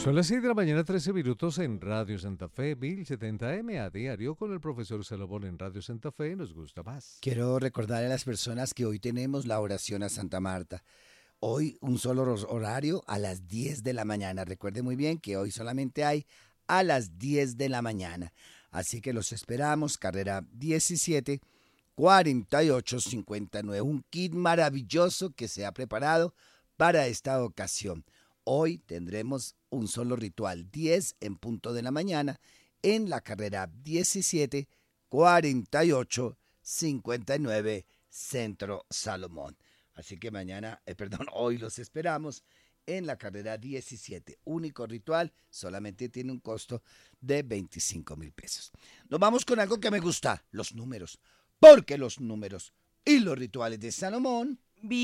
Son las 6 de la mañana, 13 minutos en Radio Santa Fe, 1070M a diario con el profesor Salomón en Radio Santa Fe. Nos gusta más. Quiero recordarle a las personas que hoy tenemos la oración a Santa Marta. Hoy un solo horario a las 10 de la mañana. Recuerde muy bien que hoy solamente hay a las 10 de la mañana. Así que los esperamos, carrera 17 48 59. Un kit maravilloso que se ha preparado para esta ocasión. Hoy tendremos un solo ritual, 10 en punto de la mañana, en la carrera 17 48 59 Centro Salomón. Así que hoy los esperamos en la carrera 17. Único ritual, solamente tiene un costo de 25,000 pesos. Nos vamos con algo que me gusta, los números. Porque los números y los rituales de Salomón